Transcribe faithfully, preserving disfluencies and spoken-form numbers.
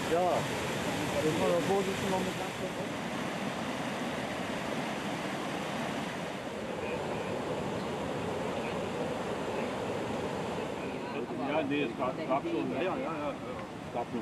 Ja, den Vorsitzenden noch mit ganz Ja, nee, es gab, gab schon. Ja, ja, ja. ja. Es gab schon